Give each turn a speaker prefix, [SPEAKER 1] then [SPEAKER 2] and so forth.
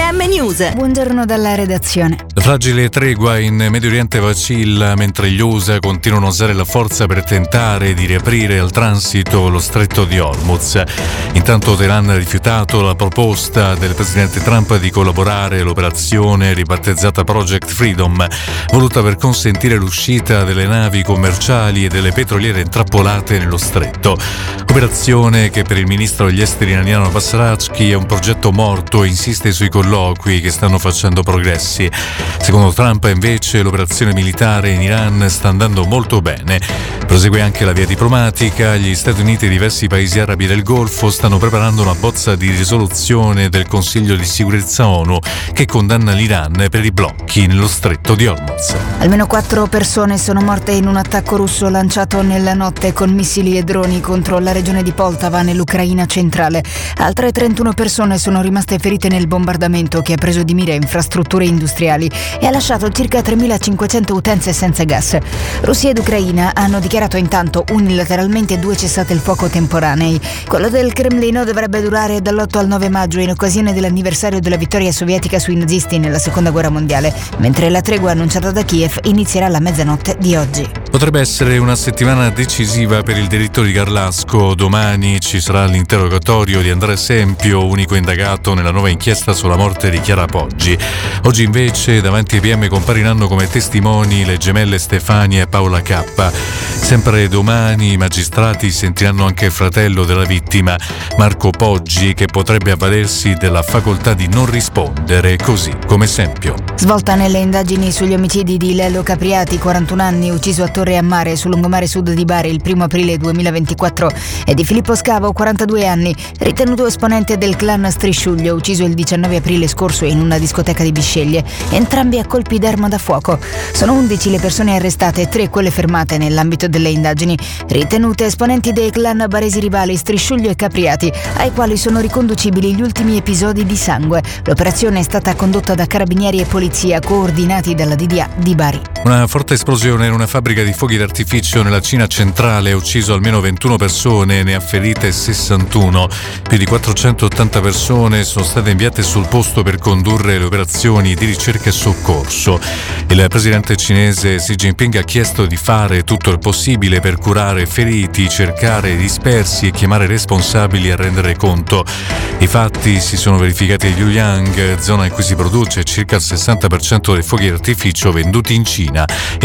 [SPEAKER 1] RPM News.
[SPEAKER 2] Buongiorno dalla redazione.
[SPEAKER 3] La fragile tregua in Medio Oriente vacilla mentre gli USA continuano a usare la forza per tentare di riaprire al transito lo stretto di Hormuz. Intanto Teheran ha rifiutato la proposta del presidente Trump di collaborare all'operazione ribattezzata Project Freedom, voluta per consentire l'uscita delle navi commerciali e delle petroliere intrappolate nello stretto. Operazione che per il ministro degli esteri iraniano Abbas Araghchi è un progetto morto e insiste sui colloqui che stanno facendo progressi. Secondo Trump, invece, l'operazione militare in Iran sta andando molto bene. Prosegue anche la via diplomatica. Gli Stati Uniti e diversi paesi arabi del Golfo stanno preparando una bozza di risoluzione del Consiglio di sicurezza ONU che condanna l'Iran per i blocchi nello stretto di Hormuz.
[SPEAKER 2] Almeno 4 persone sono morte in un attacco russo lanciato nella notte con missili e droni contro la regione di Poltava nell'Ucraina centrale. Altre 31 persone sono rimaste ferite nel bombardamento che ha preso di mira infrastrutture industriali e ha lasciato circa 3.500 utenze senza gas. Russia ed Ucraina hanno dichiarato intanto unilateralmente 2 cessate il fuoco temporanei. Quello del Cremlino dovrebbe durare dall'8 al 9 maggio in occasione dell'anniversario della vittoria sovietica sui nazisti nella Seconda Guerra Mondiale, mentre la tregua annunciata da Kiev inizierà alla mezzanotte di oggi.
[SPEAKER 3] Potrebbe essere una settimana decisiva per il delitto di Garlasco. Domani ci sarà l'interrogatorio di Andrea Sempio, unico indagato nella nuova inchiesta sulla morte di Chiara Poggi. Oggi invece davanti ai PM compariranno come testimoni le gemelle Stefania e Paola K. Sempre domani i magistrati sentiranno anche il fratello della vittima, Marco Poggi, che potrebbe avvalersi della facoltà di non rispondere, così come Sempio.
[SPEAKER 2] Svolta nelle indagini sugli omicidi di Lello Capriati, 41 anni, ucciso a Torre a Mare sul lungomare sud di Bari il 1 aprile 2024, e di Filippo Scavo, 42 anni, ritenuto esponente del clan Strisciuglio, ucciso il 19 aprile scorso in una discoteca di Bisceglie, entrambi a colpi d'arma da fuoco. Sono 11 le persone arrestate e 3 quelle fermate nell'ambito delle indagini, ritenute esponenti dei clan baresi rivali Strisciuglio e Capriati, ai quali sono riconducibili gli ultimi episodi di sangue. L'operazione è stata condotta da carabinieri e polizia coordinati dalla DDA di Bari.
[SPEAKER 3] Una forte esplosione in una fabbrica di fuochi d'artificio nella Cina centrale ha ucciso almeno 21 persone, ne ha ferite 61. Più di 480 persone sono state inviate sul posto per condurre le operazioni di ricerca e soccorso. Il presidente cinese Xi Jinping ha chiesto di fare tutto il possibile per curare feriti, cercare i dispersi e chiamare responsabili a rendere conto. I fatti si sono verificati a Luoyang, zona in cui si produce circa il 60% dei fuochi d'artificio venduti in Cina.